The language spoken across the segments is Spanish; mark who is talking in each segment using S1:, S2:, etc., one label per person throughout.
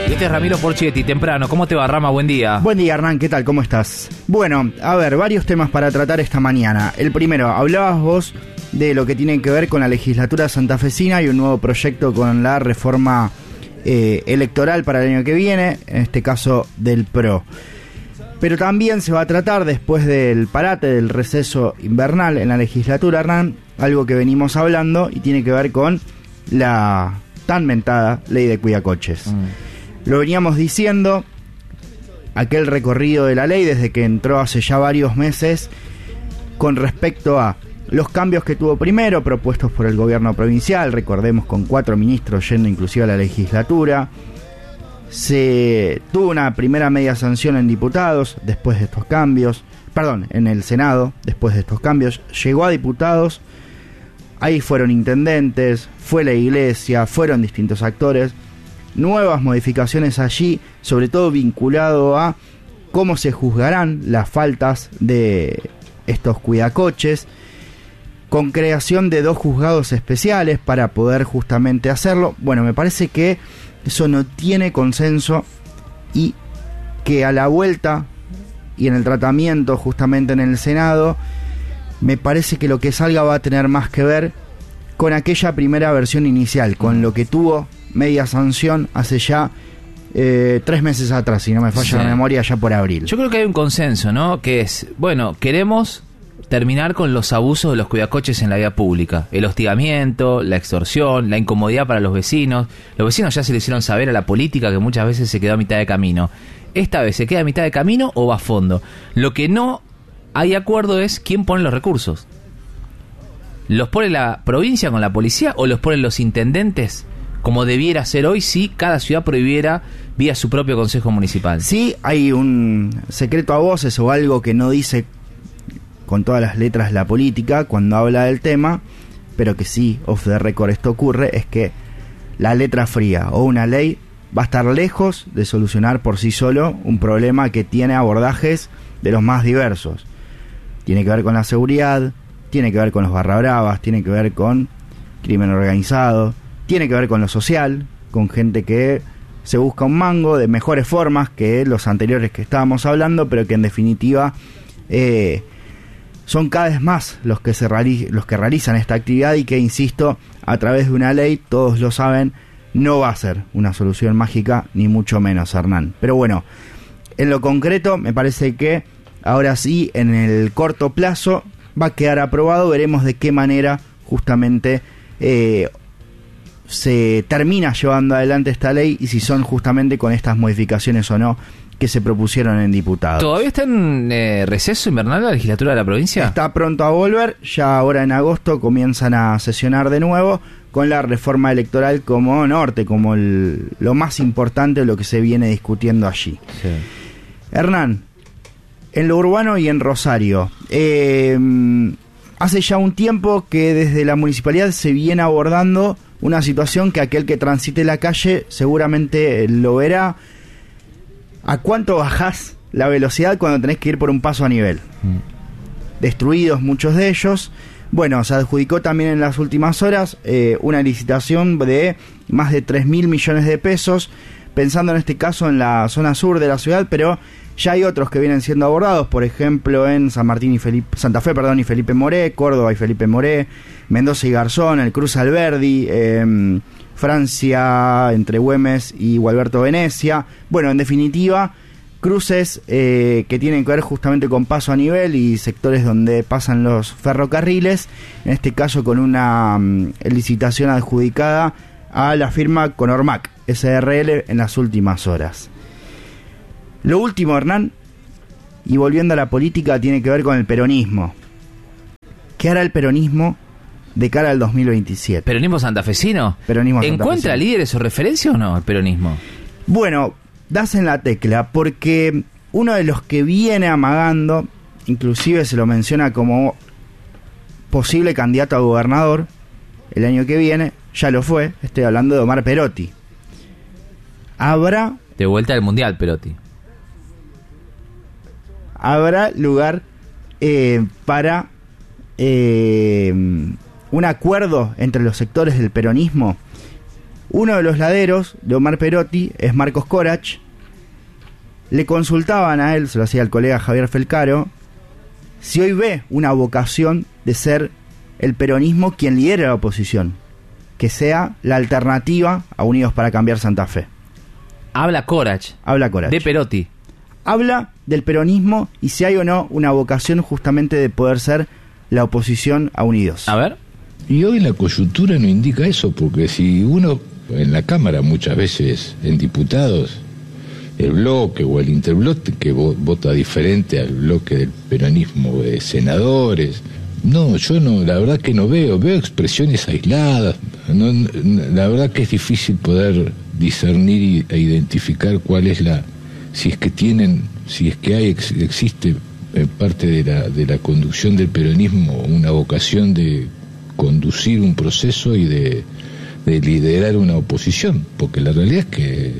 S1: Este es Ramiro Porchetti, temprano. ¿Cómo te va, Rama? Buen día.
S2: Buen día, Hernán. ¿Qué tal? ¿Cómo estás? Bueno, a ver, varios temas para tratar esta mañana. El primero, hablabas vos de lo que tiene que ver con la legislatura santafesina y un nuevo proyecto con la reforma electoral para el año que viene, en este caso del PRO. Pero también se va a tratar, después del parate del receso invernal en la legislatura, Hernán, algo que venimos hablando y tiene que ver con la tan mentada ley de cuidacoches. Lo veníamos diciendo, aquel recorrido de la ley desde que entró hace ya varios meses con respecto a los cambios que tuvo primero propuestos por el gobierno provincial, recordemos con 4 ministros yendo inclusive a la legislatura. Se tuvo una primera media sanción en diputados después de estos cambios, en el Senado después de estos cambios, llegó a diputados, ahí fueron intendentes, fue la iglesia, fueron distintos actores, nuevas modificaciones allí, sobre todo vinculado a cómo se juzgarán las faltas de estos cuidacoches, con creación de 2 juzgados especiales para poder justamente hacerlo. Bueno, me parece que eso no tiene consenso y que a la vuelta y en el tratamiento justamente en el Senado, me parece que lo que salga va a tener más que ver con aquella primera versión inicial, con lo que tuvo media sanción hace ya 3 meses atrás, si no me falla la memoria, ya por abril.
S1: Yo creo que hay un consenso, ¿no? Que es, bueno, queremos terminar con los abusos de los cuidacoches en la vía pública. El hostigamiento, la extorsión, la incomodidad para los vecinos. Los vecinos ya se le hicieron saber a la política que muchas veces se quedó a mitad de camino. Esta vez, ¿se queda a mitad de camino o va a fondo? Lo que no hay acuerdo es quién pone los recursos. ¿Los pone la provincia con la policía o los ponen los intendentes? Como debiera ser hoy si cada ciudad prohibiera vía su propio consejo municipal.
S2: Sí, hay un secreto a voces o algo que no dice con todas las letras la política cuando habla del tema, pero que sí, off the record esto ocurre, es que la letra fría o una ley va a estar lejos de solucionar por sí solo un problema que tiene abordajes de los más diversos. Tiene que ver con la seguridad, tiene que ver con los barra bravas, tiene que ver con crimen organizado, tiene que ver con lo social, con gente que se busca un mango de mejores formas que los anteriores que estábamos hablando, pero que en definitiva son cada vez más los que realizan esta actividad y que, insisto, a través de una ley, todos lo saben, no va a ser una solución mágica, ni mucho menos, Hernán. Pero bueno, en lo concreto, me parece que ahora sí, en el corto plazo, va a quedar aprobado. Veremos de qué manera justamente se termina llevando adelante esta ley y si son justamente con estas modificaciones o no que se propusieron en diputados.
S1: ¿Todavía está en receso invernal la legislatura de la provincia?
S2: Está pronto a volver, ya ahora en agosto comienzan a sesionar de nuevo con la reforma electoral como norte, como lo más importante de lo que se viene discutiendo allí. Sí. Hernán, en lo urbano y en Rosario, hace ya un tiempo que desde la municipalidad se viene abordando una situación que aquel que transite la calle seguramente lo verá. ¿A cuánto bajás la velocidad cuando tenés que ir por un paso a nivel? Destruidos muchos de ellos. Bueno, se adjudicó también en las últimas horas una licitación de más de 3.000 millones de pesos, pensando en este caso en la zona sur de la ciudad, pero ya hay otros que vienen siendo abordados, por ejemplo en Santa Fe y Felipe Moré, Córdoba y Felipe Moré, Mendoza y Garzón, el Cruz Alberdi, Francia, entre Güemes y Gualberto Venecia. Bueno, en definitiva, cruces que tienen que ver justamente con paso a nivel y sectores donde pasan los ferrocarriles, en este caso con una licitación adjudicada a la firma Conormac SRL en las últimas horas. Lo último, Hernán, y volviendo a la política, tiene que ver con el peronismo. ¿Qué hará el peronismo de cara al 2027?
S1: ¿Peronismo santafesino?
S2: Peronismo
S1: ¿Encuentra
S2: santafesino.
S1: líderes o referencia o no el peronismo?
S2: Bueno, das en la tecla, porque uno de los que viene amagando, inclusive se lo menciona como posible candidato a gobernador el año que viene, ya lo fue, estoy hablando de Omar Perotti. Habrá...
S1: De vuelta al Mundial, Perotti.
S2: Habrá lugar para un acuerdo entre los sectores del peronismo Uno de los laderos de Omar Perotti es Marcos Corach. Le consultaban a él, se lo hacía el colega Javier Felcaro, si hoy ve una vocación de ser el peronismo quien lidere la oposición, que sea la alternativa a Unidos para Cambiar Santa Fe.
S1: Habla Corach. De Perotti.
S2: Habla del peronismo y si hay o no una vocación justamente de poder ser la oposición a Unidos.
S1: A ver.
S3: Y hoy la coyuntura no indica eso, porque si uno en la Cámara muchas veces, en diputados, el bloque o el interbloque que vota diferente al bloque del peronismo de senadores. No, yo no, la verdad que no veo expresiones aisladas. No, la verdad que es difícil poder discernir e identificar cuál es si es que existe en parte de la conducción del peronismo una vocación de conducir un proceso y de liderar una oposición, porque la realidad es que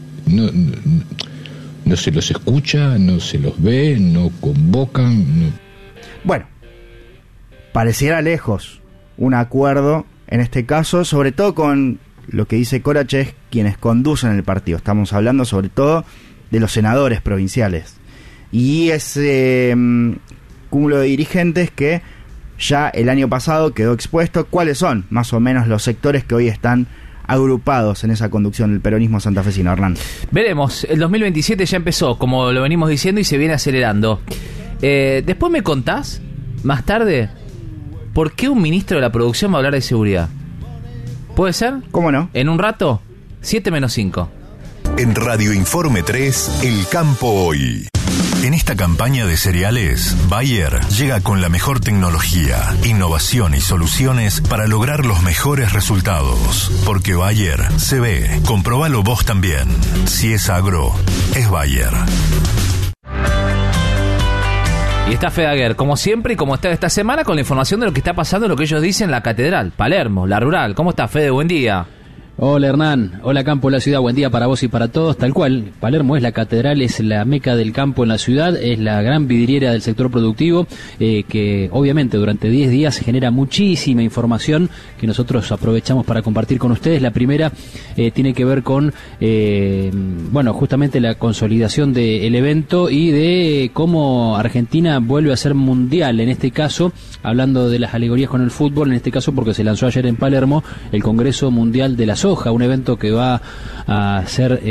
S3: no se los escucha, no se los ve, no convocan.
S2: Bueno, pareciera lejos un acuerdo en este caso, sobre todo con lo que dice Corach, es quienes conducen el partido. Estamos hablando sobre todo de los senadores provinciales y ese cúmulo de dirigentes que ya el año pasado quedó expuesto. ¿Cuáles son más o menos los sectores que hoy están agrupados en esa conducción del peronismo santafesino, Hernán?
S1: Veremos, el 2027 ya empezó, como lo venimos diciendo, y se viene acelerando. Después me contás, más tarde, ¿por qué un ministro de la producción va a hablar de seguridad? ¿Puede ser?
S2: ¿Cómo no?
S1: En un rato, 7-5.
S4: En Radio Informe 3, El Campo Hoy. En esta campaña de cereales, Bayer llega con la mejor tecnología, innovación y soluciones para lograr los mejores resultados. Porque Bayer se ve. Comprobalo vos también. Si es agro, es Bayer.
S1: Y está Fedaguer, como siempre y como está esta semana, con la información de lo que está pasando, lo que ellos dicen en la catedral, Palermo, la rural. ¿Cómo está, Fede? Buen día.
S5: Hola Hernán, hola campo de la ciudad, buen día para vos y para todos, tal cual. Palermo es la catedral, es la meca del campo en la ciudad, es la gran vidriera del sector productivo, que obviamente durante 10 días genera muchísima información que nosotros aprovechamos para compartir con ustedes. La primera tiene que ver con, justamente la consolidación del evento y de cómo Argentina vuelve a ser mundial, en este caso, hablando de las alegorías con el fútbol, en este caso porque se lanzó ayer en Palermo el Congreso Mundial de la Soja, un evento que va a ser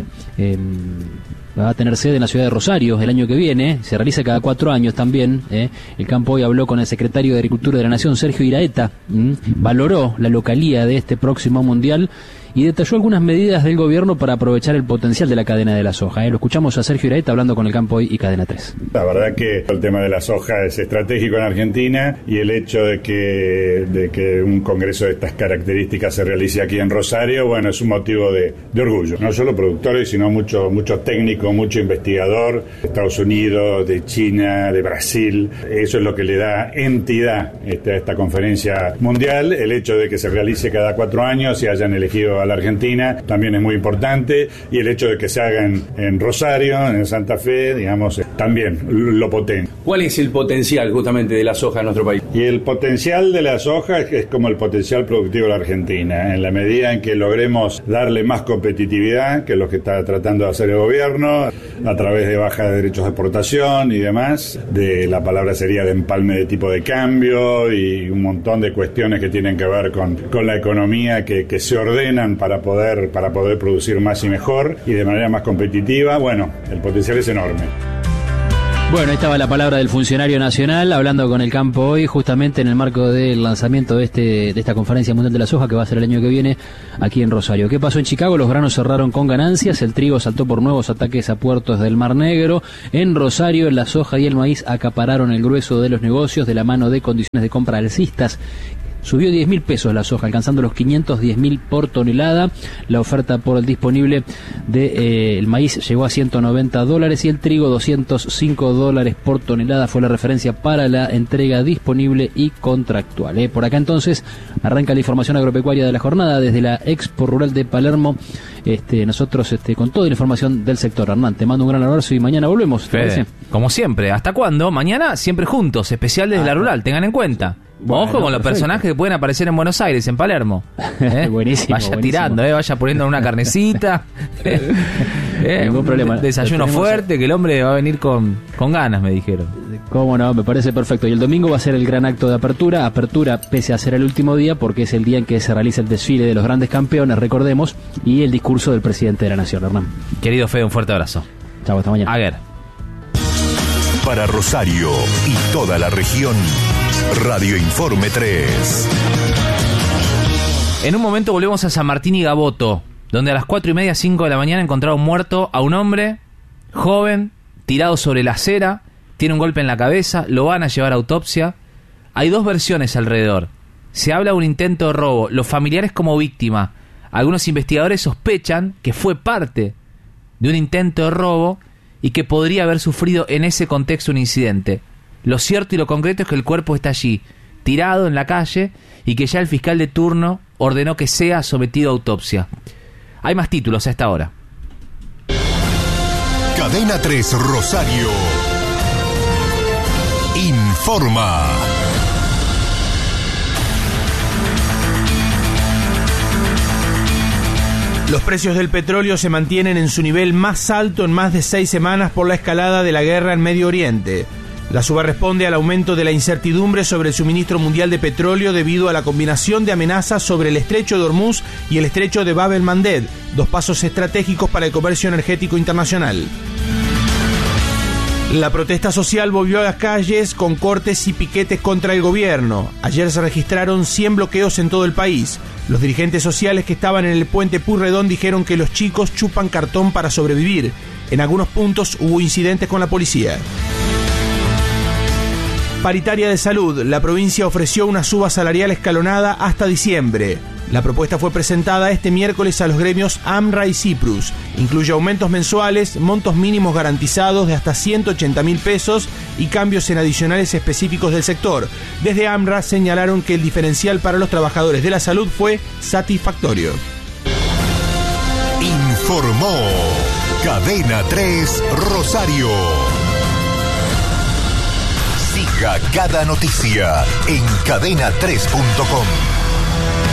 S5: va a tener sede en la ciudad de Rosario el año que viene, se realiza cada 4 años también. El Campo Hoy habló con el secretario de Agricultura de la Nación, Sergio Iraeta, valoró la localía de este próximo mundial y detalló algunas medidas del gobierno para aprovechar el potencial de la cadena de la soja. Lo escuchamos a Sergio Iraeta hablando con el Campo Hoy y Cadena 3.
S6: La verdad que el tema de la soja es estratégico en Argentina y el hecho de que un congreso de estas características se realice aquí en Rosario, bueno, es un motivo de orgullo. No solo productores, sino mucho técnico, mucho investigador de Estados Unidos, de China, de Brasil. Eso es lo que le da entidad a esta conferencia mundial. El hecho de que se realice cada 4 años y hayan elegido a la Argentina también es muy importante, y el hecho de que se haga en Rosario, en Santa Fe, digamos, también lo potencia.
S7: ¿Cuál es el potencial justamente de la soja en nuestro país?
S6: Y el potencial de la soja es como el potencial productivo de la Argentina, en la medida en que logremos darle más competitividad, que es lo que está tratando de hacer el gobierno, a través de baja de derechos de exportación y demás, la palabra sería de empalme de tipo de cambio y un montón de cuestiones que tienen que ver con la economía que se ordenan para poder producir más y mejor y de manera más competitiva. Bueno, el potencial es enorme.
S5: Bueno, ahí estaba la palabra del funcionario nacional hablando con el Campo Hoy, justamente en el marco del lanzamiento de esta conferencia mundial de la soja que va a ser el año que viene aquí en Rosario. ¿Qué pasó en Chicago? Los granos cerraron con ganancias, el trigo saltó por nuevos ataques a puertos del Mar Negro. En Rosario, la soja y el maíz acapararon el grueso de los negocios de la mano de condiciones de compra alcistas. Subió 10.000 pesos la soja, alcanzando los 510.000 por tonelada. La oferta por el disponible el maíz llegó a $190 y el trigo $205 por tonelada. Fue la referencia para la entrega disponible y contractual. Por acá entonces arranca la información agropecuaria de la jornada desde la Expo Rural de Palermo. nosotros con toda la información del sector. Hernán, te mando un gran abrazo y mañana volvemos, ¿te parece?
S1: Como siempre, ¿hasta cuándo? Mañana siempre juntos, especial desde la rural, tengan en cuenta.
S5: Bueno,
S1: ojo con los personajes que pueden aparecer en Buenos Aires, en Palermo.
S5: Buenísimo.
S1: Vaya
S5: buenísimo.
S1: tirando, vaya poniendo una carnecita.
S5: Ningún problema.
S1: Desayuno fuerte, que el hombre va a venir con ganas, me dijeron.
S5: Cómo no, me parece perfecto. Y el domingo va a ser el gran acto de apertura. Apertura pese a ser el último día, porque es el día en que se realiza el desfile de los grandes campeones, recordemos, y el discurso del presidente de la Nación, Hernán.
S1: Querido Fede, un fuerte abrazo.
S5: Chau, hasta mañana.
S1: Aguer.
S4: Para Rosario y toda la región, Radio Informe 3.
S1: En un momento volvemos a San Martín y Gaboto, donde a las 4:30, 5 de la mañana encontraron muerto a un hombre joven, tirado sobre la acera, tiene un golpe en la cabeza, lo van a llevar a autopsia. Hay dos versiones alrededor. Se habla de un intento de robo, los familiares como víctima. Algunos investigadores sospechan que fue parte de un intento de robo y que podría haber sufrido en ese contexto un incidente. Lo cierto y lo concreto es que el cuerpo está allí, tirado en la calle, y que ya el fiscal de turno ordenó que sea sometido a autopsia. Hay más títulos a esta hora.
S4: Cadena 3 Rosario informa.
S8: Los precios del petróleo se mantienen en su nivel más alto en más de 6 semanas por la escalada de la guerra en Medio Oriente. La suba responde al aumento de la incertidumbre sobre el suministro mundial de petróleo debido a la combinación de amenazas sobre el estrecho de Hormuz y el estrecho de Bab el-Mandeb, dos pasos estratégicos para el comercio energético internacional. La protesta social volvió a las calles con cortes y piquetes contra el gobierno. Ayer se registraron 100 bloqueos en todo el país. Los dirigentes sociales que estaban en el puente Pueyrredón dijeron que los chicos chupan cartón para sobrevivir. En algunos puntos hubo incidentes con la policía. Paritaria de salud. La provincia ofreció una suba salarial escalonada hasta diciembre. La propuesta fue presentada este miércoles a los gremios AMRA y Ciprus. Incluye aumentos mensuales, montos mínimos garantizados de hasta 180.000 pesos y cambios en adicionales específicos del sector. Desde AMRA señalaron que el diferencial para los trabajadores de la salud fue satisfactorio.
S4: Informó Cadena 3 Rosario. Siga cada noticia en cadena3.com.